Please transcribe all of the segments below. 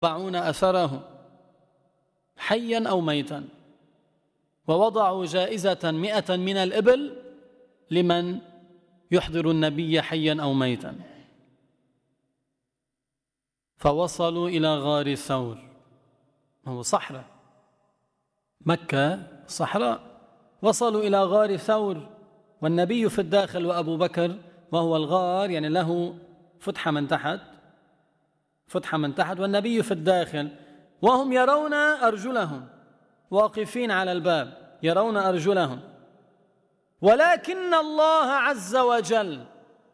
يتبعون أثره حيا أو ميتا، ووضعوا جائزة 100 من الإبل لمن يحضر النبي حيا أو ميتا. فوصلوا إلى غار ثور، هو صحراء، مكة صحراء. وصلوا إلى غار ثور والنبي في الداخل وأبو بكر، وهو الغار يعني له فتحة من تحت والنبي في الداخل، وهم يرون أرجلهم واقفين على الباب، يرون أرجلهم، ولكن الله عز وجل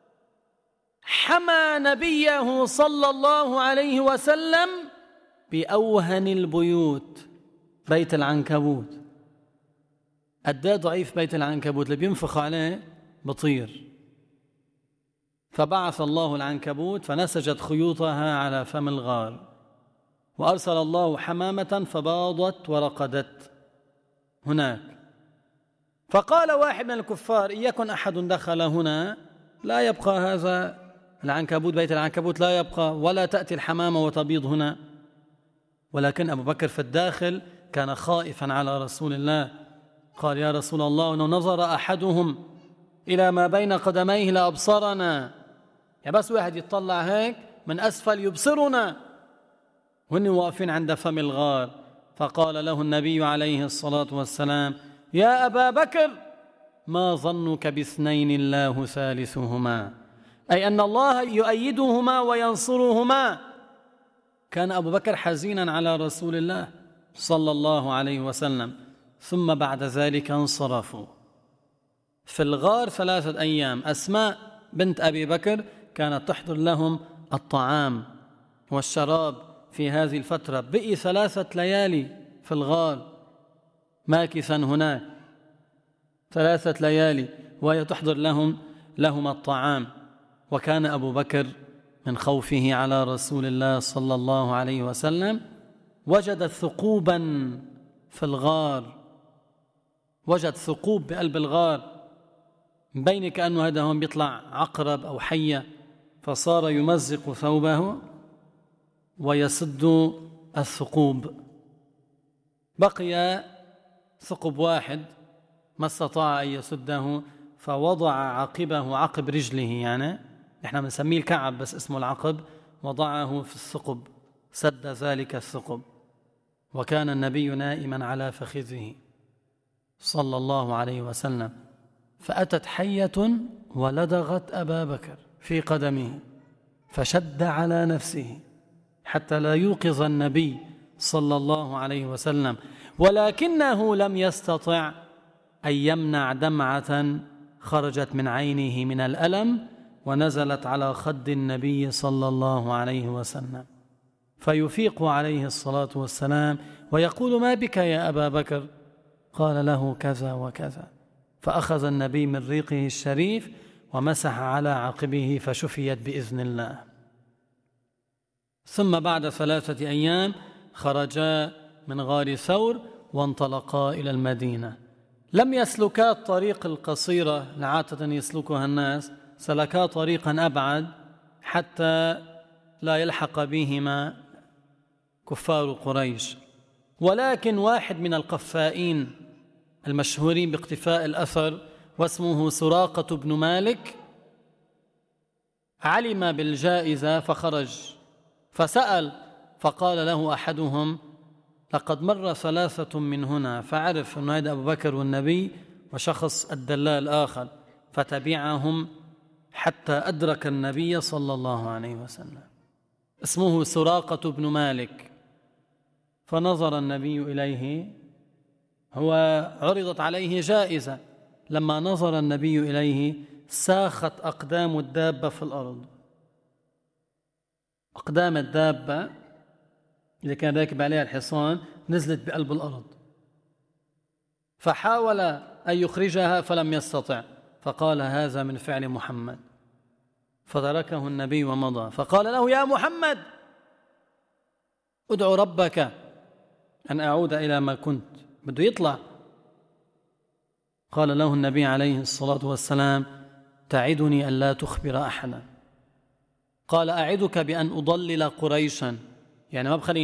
حمى نبيه صلى الله عليه وسلم بأوهن البيوت، بيت العنكبوت. قد ضعيف بيت العنكبوت، اللي بينفخ عليه بطير. فبعث الله العنكبوت فنسجت خيوطها على فم الغار، وأرسل الله حمامة فباضت ورقدت هناك. فقال واحد من الكفار: إن يكن أحد دخل هنا لا يبقى هذا العنكبوت، بيت العنكبوت لا يبقى، ولا تأتي الحمامة وتبيض هنا. ولكن أبو بكر في الداخل كان خائفا على رسول الله، قال: يا رسول الله، إنه نظر أحدهم إلى ما بين قدميه لأبصرنا، يا بس واحد يتطلع هيك من أسفل يبصرنا، وهن واقفين عند فم الغار. فقال له النبي عليه الصلاة والسلام: يا أبا بكر، ما ظنك باثنين الله ثالثهما، أي أن الله يؤيدهما وينصرهما. كان أبو بكر حزينا على رسول الله صلى الله عليه وسلم. ثم بعد ذلك انصرفوا. في الغار 3 أيام. أسماء بنت أبي بكر كانت تحضر لهم الطعام والشراب في هذه الفترة. بقي 3 ليالي في الغار ماكثا هناك، 3 ليالي وهي تحضر لهم الطعام. وكان أبو بكر من خوفه على رسول الله صلى الله عليه وسلم وجد ثقوبا في الغار، وجد ثقوب بقلب الغار، مبين كأنه هذا هون بيطلع عقرب أو حية، فصار يمزق ثوبه ويسد الثقوب. بقي ثقب واحد ما استطاع أن يسده، فوضع عقبه، عقب رجله، يعني احنا بنسميه الكعب بس اسمه العقب، وضعه في الثقب، سد ذلك الثقب. وكان النبي نائما على فخذه صلى الله عليه وسلم، فأتت حية ولدغت أبا بكر في قدمه، فشد على نفسه حتى لا يوقظ النبي صلى الله عليه وسلم، ولكنه لم يستطع أن يمنع دمعة خرجت من عينه من الألم ونزلت على خد النبي صلى الله عليه وسلم، فيفيق عليه الصلاة والسلام ويقول: ما بك يا أبا بكر؟ قال له: كذا وكذا. فأخذ النبي من ريقه الشريف ومسح على عقبه فشفيت بإذن الله. ثم بعد 3 أيام خرجا من غار ثور وانطلقا إلى المدينة. لم يسلكا الطريق القصيرة عادة يسلكها الناس، سلكا طريقا أبعد حتى لا يلحق بهما كفار قريش. ولكن واحد من القفائين المشهورين باقتفاء الأثر واسمه سراقة بن مالك علم بالجائزة فخرج فسأل، فقال له أحدهم: لقد مر 3 من هنا، فعرف أن هذا أبو بكر والنبي وشخص الدلال آخر، فتبعهم حتى أدرك النبي صلى الله عليه وسلم. اسمه سراقة بن مالك. فنظر النبي إليه، هو عرضت عليه جائزة، لما نظر النبي إليه ساخت أقدام الدابة في الأرض. أقدام الدابة اللي كان راكب عليها الحصان نزلت بقلب الأرض، فحاول أن يخرجها فلم يستطع، فقال: هذا من فعل محمد. فتركه النبي ومضى. فقال له: يا محمد، ادعو ربك أن أعود إلى ما كنت. بده يطلع. قال له النبي عليه الصلاة والسلام: تعدني أن لا تخبر أحدا. قال: أعدك بأن أضلل قريشا، يعني ما بخلي